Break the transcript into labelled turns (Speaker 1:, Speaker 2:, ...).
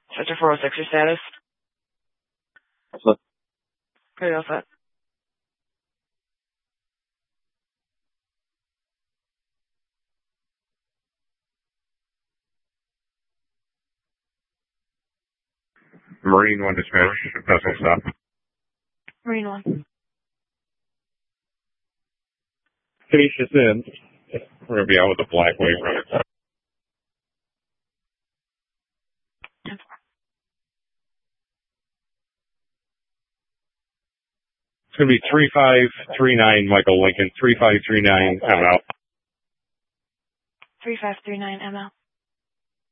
Speaker 1: Sector 406, your status? Pretty all set.
Speaker 2: Marine 1 dispatch, vessel stop.
Speaker 1: Marine 1.
Speaker 2: Felicia's in. We're going to be out with the black wave runner. It's going to be 3539 Michael Lincoln, 3539, I'm out.
Speaker 1: 3539 ML.